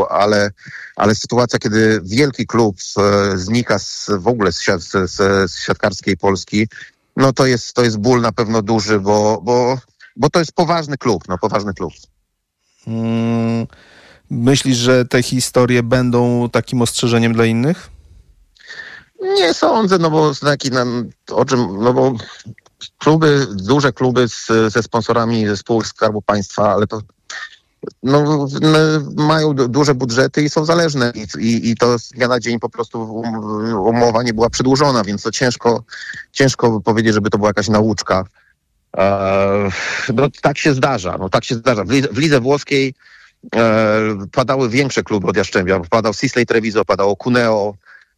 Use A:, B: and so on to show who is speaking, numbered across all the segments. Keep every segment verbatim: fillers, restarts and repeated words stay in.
A: sportu, ale, ale sytuacja, kiedy wielki klub e, znika z, w ogóle z, siat, z, z siatkarskiej Polski, no to jest, to jest ból na pewno duży, bo, bo, bo to jest poważny klub, no poważny klub.
B: Hmm. Myślisz, że te historie będą takim ostrzeżeniem dla innych?
A: Nie sądzę, no bo taki nam, o czym, no bo kluby, duże kluby z, ze sponsorami ze spółek Skarbu Państwa, ale to no, mają duże budżety i są zależne i, i, i to z dnia na dzień po prostu umowa nie była przedłużona, więc to ciężko, ciężko powiedzieć, żeby to była jakaś nauczka. Eee, no tak się zdarza, no tak się zdarza. W lidze, w lidze włoskiej e, padały większe kluby od Jastrzębia. Padał Sisley Treviso, padało Cuneo,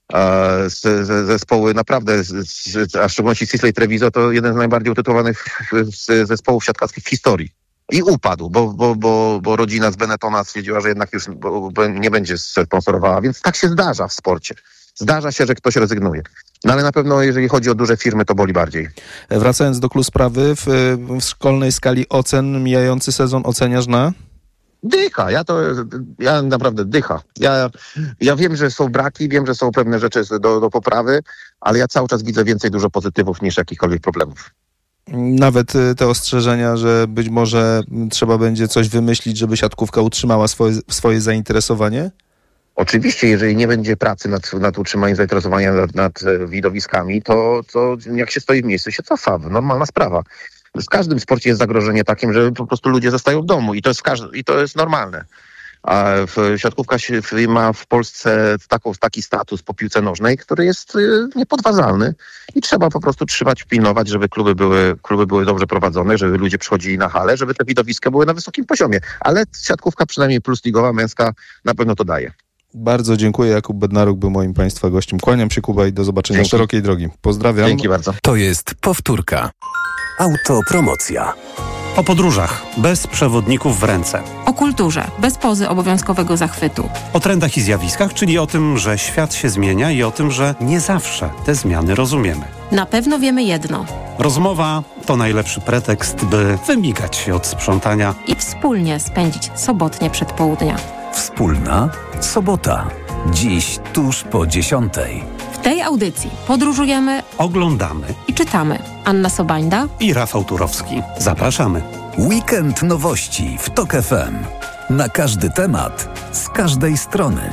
A: e, z, z, zespoły naprawdę, z, z, a w szczególności Sisley Treviso to jeden z najbardziej utytułowanych zespołów siatkarskich w historii. I upadł, bo, bo, bo, bo rodzina z Benettona stwierdziła, że jednak już nie będzie sponsorowała, więc tak się zdarza w sporcie. Zdarza się, że ktoś rezygnuje. No ale na pewno, jeżeli chodzi o duże firmy, to boli bardziej.
B: Wracając do klucz sprawy, w, w szkolnej skali ocen mijający sezon oceniasz na?
A: Dycha, ja to, ja naprawdę dycha. Ja, ja wiem, że są braki, wiem, że są pewne rzeczy do, do poprawy, ale ja cały czas widzę więcej dużo pozytywów niż jakichkolwiek problemów.
B: Nawet te ostrzeżenia, że być może trzeba będzie coś wymyślić, żeby siatkówka utrzymała swoje, swoje zainteresowanie?
A: Oczywiście, jeżeli nie będzie pracy nad, nad utrzymaniem zainteresowania nad, nad widowiskami, to, to jak się stoi w miejscu, się cofa. Normalna sprawa. W każdym sporcie jest zagrożenie takim, że po prostu ludzie zostają w domu i to jest, każdy, i to jest normalne. A w, siatkówka się, ma w Polsce taką, taki status po piłce nożnej, który jest y, niepodważalny i trzeba po prostu trzymać, pilnować, żeby kluby były, kluby były dobrze prowadzone, żeby ludzie przychodzili na halę, żeby te widowiska były na wysokim poziomie. Ale siatkówka przynajmniej plusligowa, męska na pewno to daje.
B: Bardzo dziękuję. Jakub Bednaruk był moim Państwa gościem. Kłaniam się, Kuba, i do zobaczenia.
A: Dzięki.
B: Szerokiej drogi. Pozdrawiam.
A: Dzięki bardzo.
C: To jest powtórka. Autopromocja.
D: O podróżach bez przewodników w ręce.
E: O kulturze bez pozy obowiązkowego zachwytu.
D: O trendach i zjawiskach, czyli o tym, że świat się zmienia i o tym, że nie zawsze te zmiany rozumiemy.
E: Na pewno wiemy jedno.
D: Rozmowa to najlepszy pretekst, by wymigać się od sprzątania
E: i wspólnie spędzić sobotnie przedpołudnia.
C: Wspólna sobota. Dziś tuż po dziesiątej.
E: W tej audycji podróżujemy,
D: oglądamy
E: i czytamy. Anna Sobańda
D: i Rafał Turowski. Zapraszamy.
C: Weekend nowości w Tok F M. Na każdy temat, z każdej strony.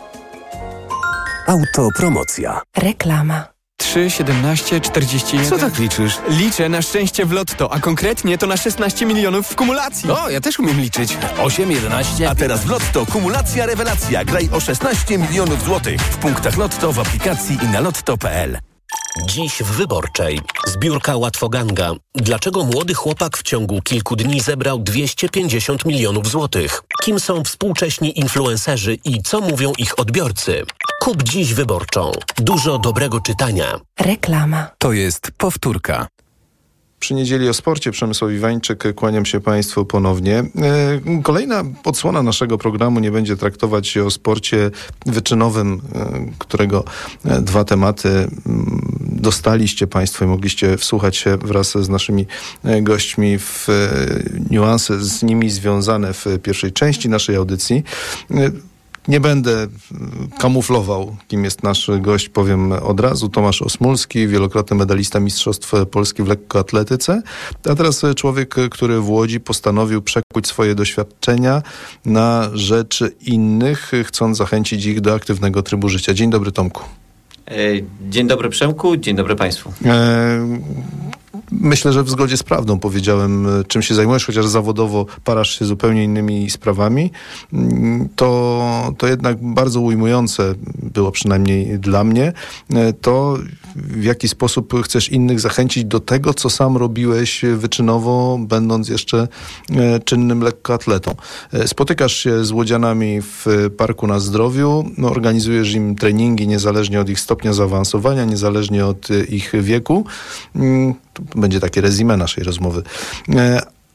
C: Autopromocja.
E: Reklama.
F: trzy, siedemnaście, czterdzieści jeden.
G: Co tak liczysz?
F: Liczę na szczęście w lotto, a konkretnie to na szesnaście milionów w kumulacji.
G: O, ja też umiem liczyć.
F: osiem, jedenaście.
G: A teraz w Lotto kumulacja rewelacja. Graj o szesnaście milionów złotych w punktach Lotto, w aplikacji i na lotto kropka p l.
H: Dziś w Wyborczej. Zbiórka Łatwoganga. Dlaczego młody chłopak w ciągu kilku dni zebrał dwieście pięćdziesiąt milionów złotych? Kim są współcześni influencerzy i co mówią ich odbiorcy? Kup dziś Wyborczą. Dużo dobrego czytania.
E: Reklama.
C: To jest powtórka.
B: Przy niedzieli o sporcie Przemysław Iwańczyk, kłaniam się Państwu ponownie. Kolejna odsłona naszego programu nie będzie traktować się o sporcie wyczynowym, którego dwa tematy dostaliście Państwo i mogliście wsłuchać się wraz z naszymi gośćmi w niuanse z nimi związane w pierwszej części naszej audycji. Nie będę kamuflował, kim jest nasz gość, powiem od razu. Tomasz Osmulski, wielokrotny medalista Mistrzostw Polski w lekkoatletyce, a teraz człowiek, który w Łodzi postanowił przekuć swoje doświadczenia na rzecz innych, chcąc zachęcić ich do aktywnego trybu życia. Dzień dobry, Tomku.
I: Dzień dobry, Przemku, dzień dobry Państwu.
B: E- Myślę, że w zgodzie z prawdą powiedziałem, czym się zajmujesz, chociaż zawodowo parasz się zupełnie innymi sprawami. To, to jednak bardzo ujmujące było, przynajmniej dla mnie, to w jaki sposób chcesz innych zachęcić do tego, co sam robiłeś wyczynowo, będąc jeszcze czynnym lekkoatletą. Spotykasz się z łodzianami w Parku na Zdrowiu, organizujesz im treningi niezależnie od ich stopnia zaawansowania, niezależnie od ich wieku. To będzie takie resume naszej rozmowy.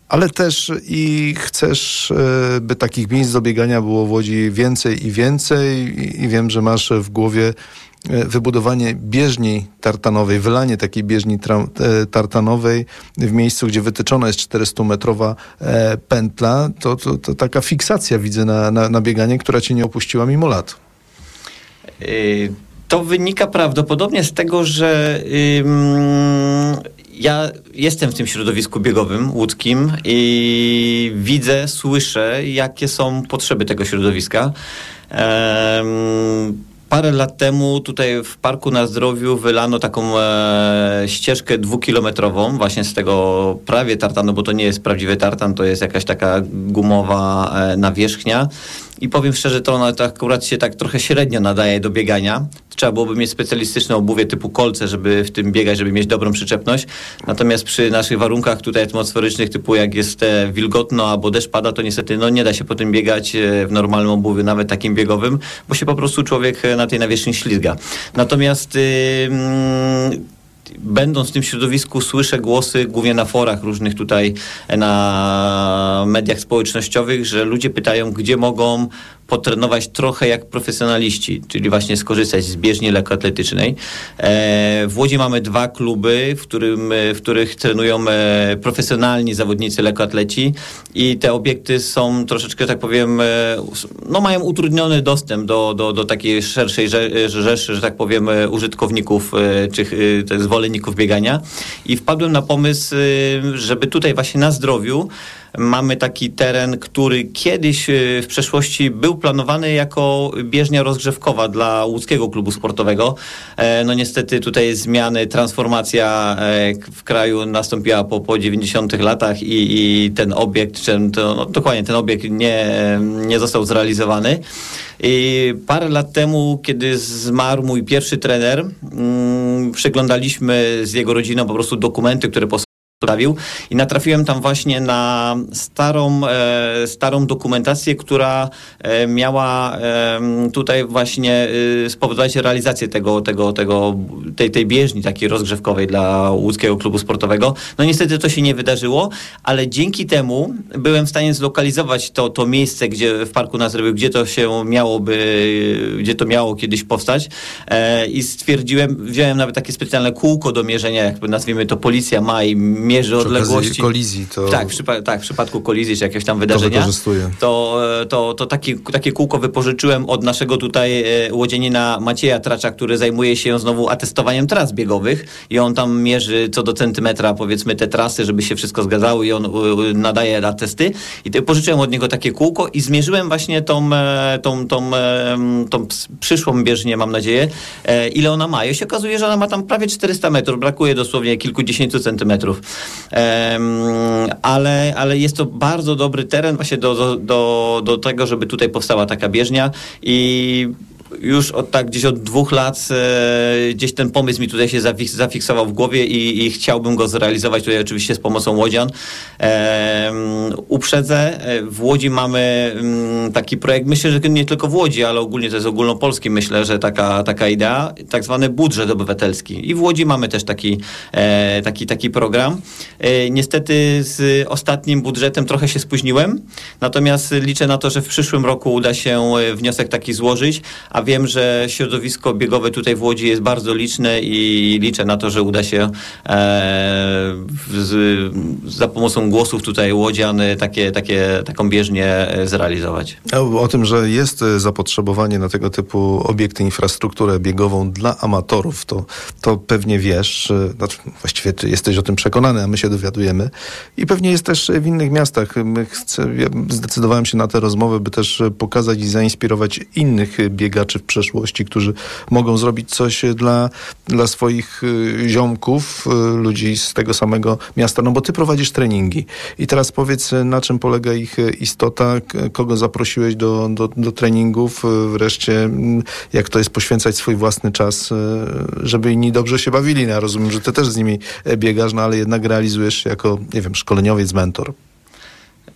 B: Ale też i chcesz, by takich miejsc do biegania było w Łodzi więcej i więcej i wiem, że masz w głowie wybudowanie bieżni tartanowej, wylanie takiej bieżni tra- tartanowej w miejscu, gdzie wytyczona jest czterystumetrowa e, pętla. To, to, to taka fiksacja widzę na, na, na bieganie, która cię nie opuściła mimo lat.
I: Yy, to wynika prawdopodobnie z tego, że yy, ja jestem w tym środowisku biegowym łódzkim i widzę, słyszę, jakie są potrzeby tego środowiska. Yy, Parę lat temu tutaj w Parku na Zdrowiu wylano taką e, ścieżkę dwukilometrową właśnie z tego prawie tartanu, bo to nie jest prawdziwy tartan, to jest jakaś taka gumowa e, nawierzchnia. I powiem szczerze, to ona to akurat się tak trochę średnio nadaje do biegania. Trzeba byłoby mieć specjalistyczne obuwie typu kolce, żeby w tym biegać, żeby mieć dobrą przyczepność. Natomiast przy naszych warunkach tutaj atmosferycznych, typu jak jest e, wilgotno albo deszcz pada, to niestety no, nie da się po tym biegać e, w normalnym obuwiu, nawet takim biegowym, bo się po prostu człowiek na tej nawierzchni ślizga. Natomiast yy, yy, będąc w tym środowisku, słyszę głosy głównie na forach różnych tutaj, na mediach społecznościowych, że ludzie pytają, gdzie mogą potrenować trochę jak profesjonaliści, czyli właśnie skorzystać z bieżni lekkoatletycznej. W Łodzi mamy dwa kluby, w, którym, w których trenują profesjonalni zawodnicy lekkoatleci i te obiekty są troszeczkę, tak powiem, no mają utrudniony dostęp do, do, do takiej szerszej rzeszy, że tak powiem, użytkowników czy zwolenników biegania. I wpadłem na pomysł, żeby tutaj właśnie na Zdrowiu mamy taki teren, który kiedyś w przeszłości był planowany jako bieżnia rozgrzewkowa dla łódzkiego klubu sportowego. No niestety tutaj zmiany, transformacja w kraju nastąpiła po, po dziewięćdziesiątych latach i, i ten obiekt, czy to, no, dokładnie ten obiekt nie, nie został zrealizowany. I parę lat temu, kiedy zmarł mój pierwszy trener, mm, przeglądaliśmy z jego rodziną po prostu dokumenty, które postawił i natrafiłem tam właśnie na starą, e, starą dokumentację, która e, miała e, tutaj właśnie e, spowodować realizację tego, tego, tego, tej, tej bieżni takiej rozgrzewkowej dla łódzkiego klubu sportowego. No niestety to się nie wydarzyło, ale dzięki temu byłem w stanie zlokalizować to, to miejsce, gdzie w Parku na Zdrowiu, gdzie to się miałoby, gdzie to miało kiedyś powstać e, i stwierdziłem, wziąłem nawet takie specjalne kółko do mierzenia, jakby nazwijmy to policja ma i mierzy odległości.
B: Kolizji to...
I: Tak, w, przypa- tak, w przypadku kolizji czy jakiegoś tam wydarzenia,
B: to,
I: to, to, to takie, takie kółko wypożyczyłem od naszego tutaj e, łodzianina Macieja Tracza, który zajmuje się znowu atestowaniem tras biegowych i on tam mierzy co do centymetra, powiedzmy, te trasy, żeby się wszystko zgadzało i on e, nadaje atesty. I te, pożyczyłem od niego takie kółko i zmierzyłem właśnie tą, e, tą, tą, e, tą przyszłą bieżnię, mam nadzieję, e, ile ona ma. I się okazuje, że ona ma tam prawie czterysta metrów, brakuje dosłownie kilkudziesięciu centymetrów. Um, ale, ale jest to bardzo dobry teren właśnie do, do, do, do tego, żeby tutaj powstała taka bieżnia i już od tak gdzieś od dwóch lat e, gdzieś ten pomysł mi tutaj się zafik- zafiksował w głowie i, i chciałbym go zrealizować tutaj oczywiście z pomocą łodzian. E, um, uprzedzę, w Łodzi mamy um, taki projekt, myślę, że nie tylko w Łodzi, ale ogólnie to jest ogólnopolski, myślę, że taka, taka idea, tak zwany budżet obywatelski. I w Łodzi mamy też taki, e, taki, taki program. E, niestety z ostatnim budżetem trochę się spóźniłem, natomiast liczę na to, że w przyszłym roku uda się wniosek taki złożyć, a wiem, że środowisko biegowe tutaj w Łodzi jest bardzo liczne i liczę na to, że uda się e, z, za pomocą głosów tutaj łodzian takie, takie, taką bieżnię zrealizować.
B: O, o tym, że jest zapotrzebowanie na tego typu obiekty, infrastrukturę biegową dla amatorów, to, to pewnie wiesz, znaczy, właściwie ty jesteś o tym przekonany, a my się dowiadujemy i pewnie jest też w innych miastach. My chcę, ja zdecydowałem się na tę rozmowę, by też pokazać i zainspirować innych biegaczy w przeszłości, którzy mogą zrobić coś dla, dla swoich ziomków, ludzi z tego samego miasta, no bo ty prowadzisz treningi. I teraz powiedz, na czym polega ich istota, kogo zaprosiłeś do, do, do treningów, wreszcie jak to jest poświęcać swój własny czas, żeby inni dobrze się bawili. Ja rozumiem, że ty też z nimi biegasz, no ale jednak realizujesz się jako, nie wiem, szkoleniowiec, mentor.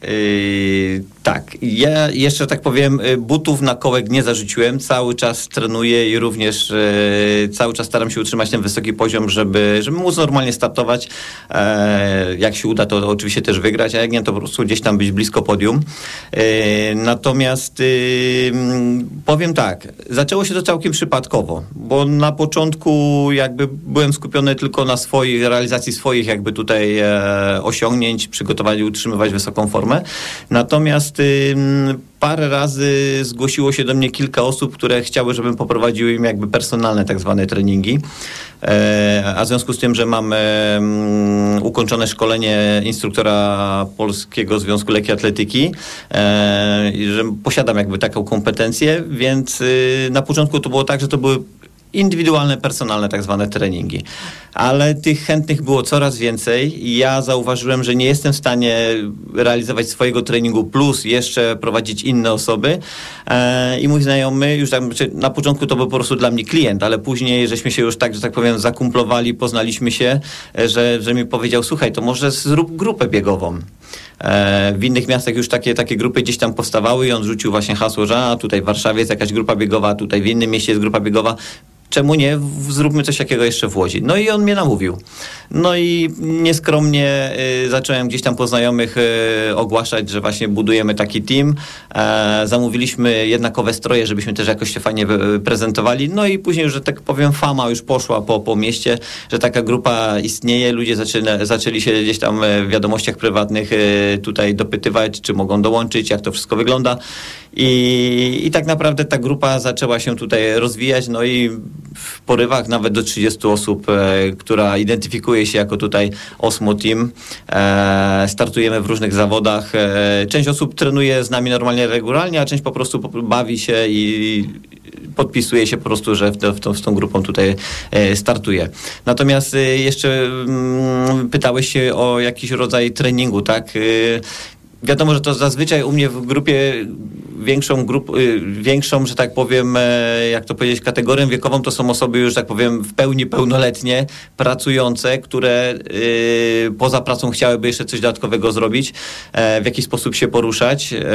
I: Yy, tak, ja jeszcze tak powiem, butów na kołek nie zarzuciłem, cały czas trenuję i również yy, cały czas staram się utrzymać ten wysoki poziom, żeby, żeby móc normalnie startować. Yy, jak się uda, to oczywiście też wygrać, a jak nie, to po prostu gdzieś tam być blisko podium. Yy, natomiast yy, powiem tak, zaczęło się to całkiem przypadkowo, bo na początku jakby byłem skupiony tylko na swojej realizacji swoich jakby tutaj e, osiągnięć, przygotowaniu, utrzymywać wysoką formę. Natomiast y, parę razy zgłosiło się do mnie kilka osób, które chciały, żebym poprowadził im jakby personalne tak zwane treningi. E, a w związku z tym, że mam e, ukończone szkolenie instruktora Polskiego Związku Lekkiej Atletyki, e, że posiadam jakby taką kompetencję, więc y, na początku to było tak, że to były indywidualne, personalne tak zwane treningi. Ale tych chętnych było coraz więcej i ja zauważyłem, że nie jestem w stanie realizować swojego treningu plus jeszcze prowadzić inne osoby e, i mój znajomy już tak, na początku to był po prostu dla mnie klient, ale później żeśmy się już tak, że tak powiem zakumplowali, poznaliśmy się, że, że mi powiedział, słuchaj, to może zrób grupę biegową. E, w innych miastach już takie, takie grupy gdzieś tam powstawały i on rzucił właśnie hasło, że a, tutaj w Warszawie jest jakaś grupa biegowa, tutaj w innym mieście jest grupa biegowa. Czemu nie? Zróbmy coś takiego jeszcze w Łodzi. No i on mnie namówił. No i nieskromnie y, zacząłem gdzieś tam po znajomych y, ogłaszać, że właśnie budujemy taki team. E, zamówiliśmy jednakowe stroje, żebyśmy też jakoś się fajnie y, prezentowali. No i później, że tak powiem, fama już poszła po, po mieście, że taka grupa istnieje. Ludzie zaczęli, zaczęli się gdzieś tam w wiadomościach prywatnych y, tutaj dopytywać, czy mogą dołączyć, jak to wszystko wygląda. I, I tak naprawdę ta grupa zaczęła się tutaj rozwijać, no i w porywach nawet do trzydziestu osób, e, która identyfikuje się jako tutaj Osmo Team. E, startujemy w różnych zawodach. E, część osób trenuje z nami normalnie, regularnie, a część po prostu bawi się i podpisuje się po prostu, że w, to, w, to, z tą grupą tutaj e, startuje. Natomiast e, jeszcze m, pytałeś się o jakiś rodzaj treningu, tak? E, Wiadomo, że to zazwyczaj u mnie w grupie większą, grup, większą, że tak powiem, jak to powiedzieć, kategorią wiekową to są osoby już, tak powiem, w pełni pełnoletnie, pracujące, które yy, poza pracą chciałyby jeszcze coś dodatkowego zrobić, e, w jakiś sposób się poruszać e,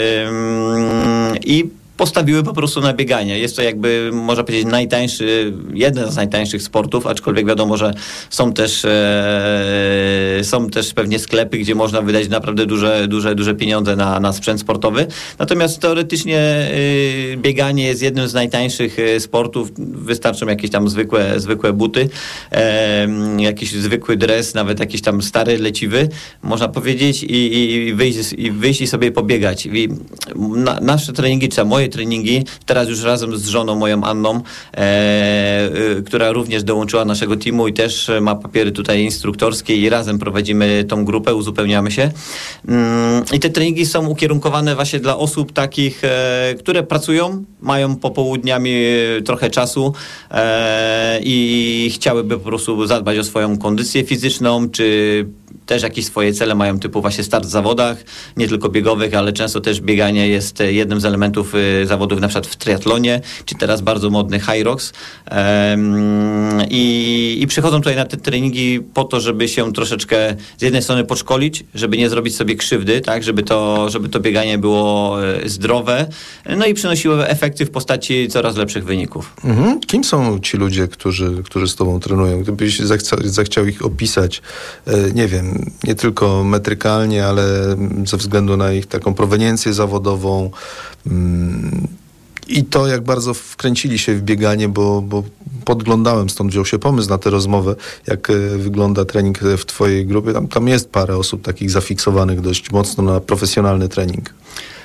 I: i postawiły po prostu na bieganie. Jest to jakby, można powiedzieć, najtańszy, jeden z najtańszych sportów, aczkolwiek wiadomo, że są też e, są też pewnie sklepy, gdzie można wydać naprawdę duże, duże, duże pieniądze na, na sprzęt sportowy. Natomiast teoretycznie e, bieganie jest jednym z najtańszych e, sportów. Wystarczą jakieś tam zwykłe, zwykłe buty, e, jakiś zwykły dres, nawet jakiś tam stary, leciwy, można powiedzieć, i, i, wyjść, i wyjść i sobie pobiegać. I na, nasze treningi, czy moje treningi, teraz już razem z żoną moją Anną, e, y, która również dołączyła naszego teamu i też ma papiery tutaj instruktorskie i razem prowadzimy tą grupę, uzupełniamy się. Mm, I te treningi są ukierunkowane właśnie dla osób takich, e, które pracują, mają popołudniami trochę czasu e, i chciałyby po prostu zadbać o swoją kondycję fizyczną, czy też jakieś swoje cele mają, typu właśnie start w zawodach, nie tylko biegowych, ale często też bieganie jest jednym z elementów y, zawodów, na przykład w triatlonie, czy teraz bardzo modny High Rocks. Um, i, I przychodzą tutaj na te treningi po to, żeby się troszeczkę z jednej strony podszkolić, żeby nie zrobić sobie krzywdy, tak, żeby to, żeby to bieganie było y, zdrowe, no i przynosiło efekty w postaci coraz lepszych wyników.
B: Mhm. Kim są ci ludzie, którzy, którzy z tobą trenują? Gdybyś zachciał, zachciał ich opisać, y, nie wiem, nie tylko metrykalnie, ale ze względu na ich taką proweniencję zawodową mm, i to, jak bardzo wkręcili się w bieganie, bo, bo podglądałem, stąd wziął się pomysł na tę rozmowę, jak y, wygląda trening w twojej grupie. Tam, tam jest parę osób takich zafiksowanych dość mocno na profesjonalny trening.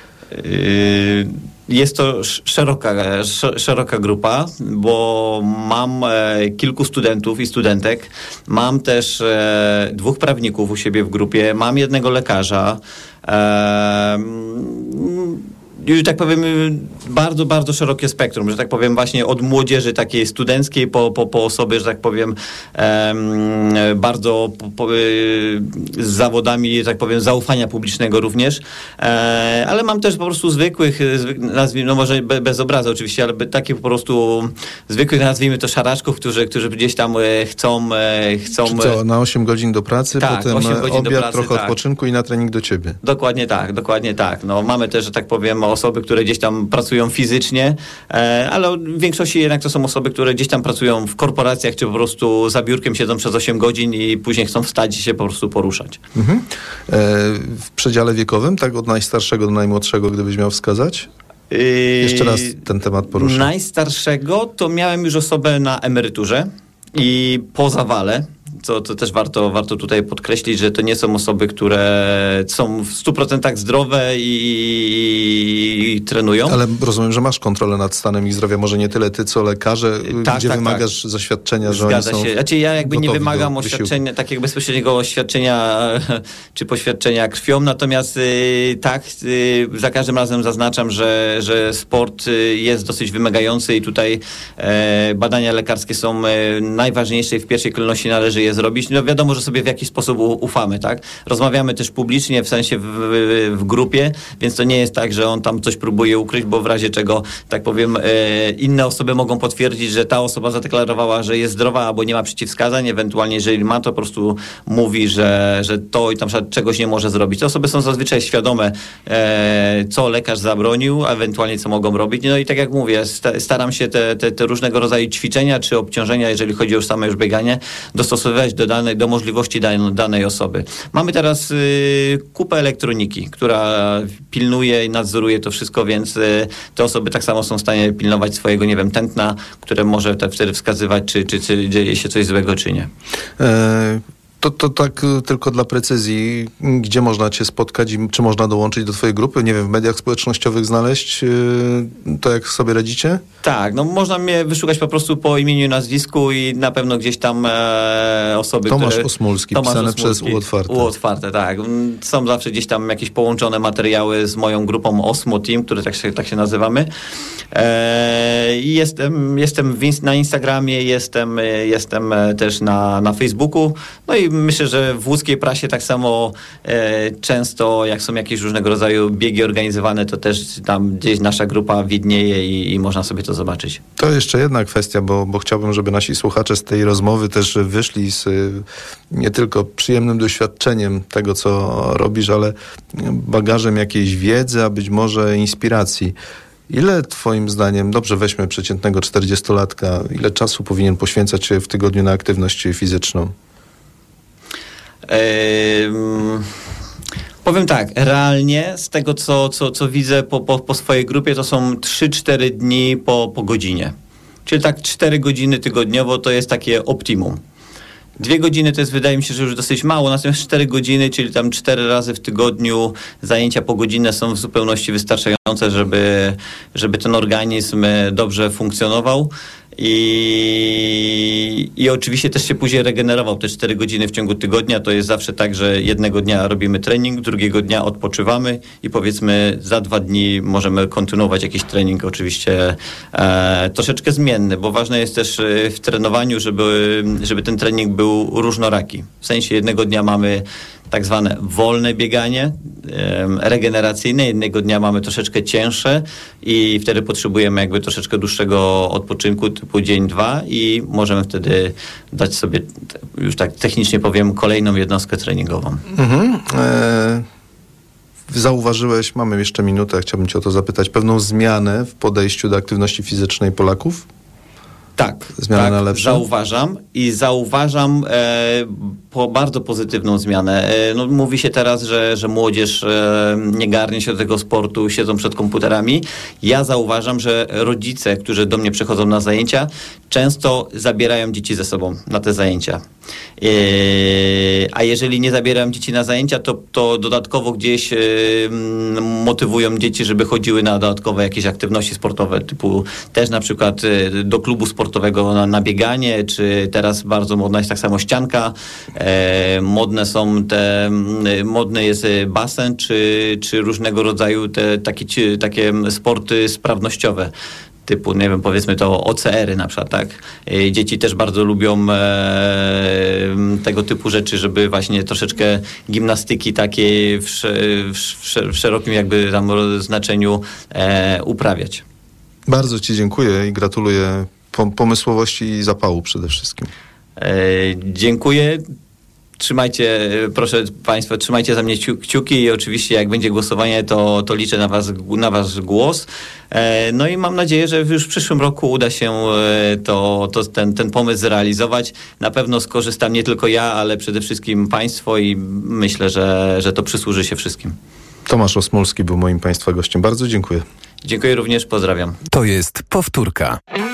I: Jest to szeroka, szeroka grupa, bo mam kilku studentów i studentek, mam też dwóch prawników u siebie w grupie, mam jednego lekarza. już tak powiem, bardzo, bardzo szerokie spektrum, że tak powiem, właśnie od młodzieży takiej studenckiej po, po, po osoby, że tak powiem, um, bardzo po, po, z zawodami, że tak powiem, zaufania publicznego również, e, ale mam też po prostu zwykłych, zwyk, nazwijmy, no może be, bez obrazu oczywiście, ale takich po prostu zwykłych, nazwijmy to szaraczków, którzy, którzy gdzieś tam e, chcą... E, chcą
B: Czy co, na osiem godzin do pracy,
I: tak,
B: potem
I: osiem godzin
B: obiad,
I: do pracy,
B: trochę
I: tak.
B: odpoczynku i na trening do ciebie.
I: Dokładnie tak, dokładnie tak. No, mamy też, że tak powiem, osoby, które gdzieś tam pracują fizycznie, e, ale w większości jednak to są osoby, które gdzieś tam pracują w korporacjach, czy po prostu za biurkiem siedzą przez osiem godzin i później chcą wstać i się po prostu poruszać.
B: Mhm. E, w przedziale wiekowym, tak od najstarszego do najmłodszego, gdybyś miał wskazać? Yy, Jeszcze raz ten temat poruszę.
I: Najstarszego to miałem już osobę na emeryturze i po zawale. Co to też warto, warto tutaj podkreślić, że to nie są osoby, które są w stu procentach zdrowe i, i trenują.
B: Ale rozumiem, że masz kontrolę nad stanem ich zdrowia, może nie tyle ty, co lekarze,
I: tak,
B: gdzie
I: tak,
B: wymagasz
I: tak.
B: zaświadczenia, że
I: Zgadza
B: oni są
I: się. Znaczy ja jakby nie wymagam oświadczenia, takiego bezpośredniego oświadczenia czy poświadczenia krwią, natomiast y, tak, y, za każdym razem zaznaczam, że, że sport y, jest dosyć wymagający i tutaj y, badania lekarskie są y, najważniejsze i w pierwszej kolejności należy je zrobić. No wiadomo, że sobie w jakiś sposób ufamy, tak? Rozmawiamy też publicznie, w sensie w, w, w grupie, więc to nie jest tak, że on tam coś próbuje ukryć, bo w razie czego, tak powiem, e, inne osoby mogą potwierdzić, że ta osoba zadeklarowała, że jest zdrowa albo nie ma przeciwwskazań, ewentualnie jeżeli ma, to po prostu mówi, że, że to i tam czegoś nie może zrobić. Te osoby są zazwyczaj świadome, e, co lekarz zabronił, a ewentualnie co mogą robić. No i tak jak mówię, sta, staram się te, te, te różnego rodzaju ćwiczenia czy obciążenia, jeżeli chodzi o same już bieganie, dostosowywać do danej, do możliwości danej, danej osoby. Mamy teraz y, kupę elektroniki, która pilnuje i nadzoruje to wszystko, więc y, te osoby tak samo są w stanie pilnować swojego, nie wiem, tętna, które może te wtedy wskazywać, czy, czy, czy dzieje się coś złego, czy nie.
B: E- To, to tak tylko dla precyzji, gdzie można cię spotkać i czy można dołączyć do twojej grupy? Nie wiem, w mediach społecznościowych znaleźć to, jak sobie radzicie?
I: Tak, no można mnie wyszukać po prostu po imieniu i nazwisku i na pewno gdzieś tam e, osoby,
B: Tomasz
I: które...
B: Osmulski,
I: Tomasz
B: pisane
I: Osmulski,
B: przez U Otwarte.
I: U Otwarte, tak. Są zawsze gdzieś tam jakieś połączone materiały z moją grupą Osmo Team, które tak się, tak się nazywamy. E, jestem jestem w, na Instagramie, jestem, jestem też na, na Facebooku, no i myślę, że w łódzkiej prasie tak samo e, często, jak są jakieś różnego rodzaju biegi organizowane, to też tam gdzieś nasza grupa widnieje i, i można sobie to zobaczyć.
B: To jeszcze jedna kwestia, bo, bo chciałbym, żeby nasi słuchacze z tej rozmowy też wyszli z nie tylko przyjemnym doświadczeniem tego, co robisz, ale bagażem jakiejś wiedzy, a być może inspiracji. Ile twoim zdaniem, dobrze weźmy przeciętnego czterdziestolatka, ile czasu powinien poświęcać się w tygodniu na aktywność fizyczną?
I: Ehm, powiem tak, realnie z tego, co, co, co widzę po, po, po swojej grupie, to są trzy cztery dni po, po godzinie. Czyli tak cztery godziny tygodniowo to jest takie optimum. Dwie godziny to jest, wydaje mi się, że już dosyć mało, natomiast cztery godziny, czyli tam cztery razy w tygodniu zajęcia pogodzinne są w zupełności wystarczające, żeby, żeby ten organizm dobrze funkcjonował. I, I oczywiście też się później regenerował te cztery godziny w ciągu tygodnia. To jest zawsze tak, że jednego dnia robimy trening, drugiego dnia odpoczywamy i powiedzmy za dwa dni możemy kontynuować jakiś trening, oczywiście e, troszeczkę zmienny, bo ważne jest też w trenowaniu, żeby, żeby ten trening był różnoraki. W sensie jednego dnia mamy tak zwane wolne bieganie regeneracyjne, jednego dnia mamy troszeczkę cięższe i wtedy potrzebujemy jakby troszeczkę dłuższego odpoczynku typu dzień, dwa i możemy wtedy dać sobie, już tak technicznie powiem, kolejną jednostkę treningową. Mhm. E,
B: zauważyłeś, mamy jeszcze minutę, chciałbym cię o to zapytać, pewną zmianę w podejściu do aktywności fizycznej Polaków?
I: Tak,
B: Zmianę
I: tak
B: na lepsze?
I: zauważam i zauważam e, po bardzo pozytywną zmianę. E, no, mówi się teraz, że, że młodzież e, nie garnie się do tego sportu, siedzą przed komputerami. Ja zauważam, że rodzice, którzy do mnie przychodzą na zajęcia, często zabierają dzieci ze sobą na te zajęcia. E, a jeżeli nie zabierają dzieci na zajęcia, to, to dodatkowo gdzieś e, motywują dzieci, żeby chodziły na dodatkowe jakieś aktywności sportowe, typu też na przykład e, do klubu sportowego na, na bieganie, czy teraz bardzo modna jest tak samo ścianka, E, modne są te, modny jest basen, czy, czy różnego rodzaju te takie, takie sporty sprawnościowe. Typu, nie wiem, powiedzmy to O C R-y na przykład, tak? Dzieci też bardzo lubią e, tego typu rzeczy, żeby właśnie troszeczkę gimnastyki takiej w, w, w szerokim jakby tam znaczeniu e, uprawiać.
B: Bardzo Ci dziękuję i gratuluję pomysłowości i zapału przede wszystkim.
I: E, dziękuję. Trzymajcie, proszę Państwa, trzymajcie za mnie kciuki i oczywiście jak będzie głosowanie, to, to liczę na was, na wasz głos. No i mam nadzieję, że już w przyszłym roku uda się to, to ten, ten pomysł zrealizować. Na pewno skorzystam nie tylko ja, ale przede wszystkim Państwo i myślę, że, że to przysłuży się wszystkim.
B: Tomasz Osmolski był moim Państwa gościem. Bardzo dziękuję.
I: Dziękuję również, pozdrawiam.
C: To jest powtórka.